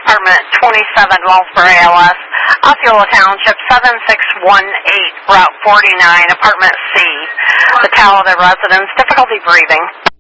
Apartment 27, Wellsbury, ALS, Osceola Township, 7618, Route 49, Apartment C. Fatality residents, difficulty breathing.